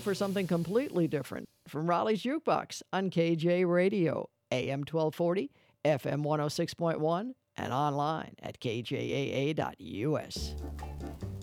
for something completely different from Raleigh's Jukebox on KJ Radio, AM 1240, FM 106.1, and online at kjaa.us.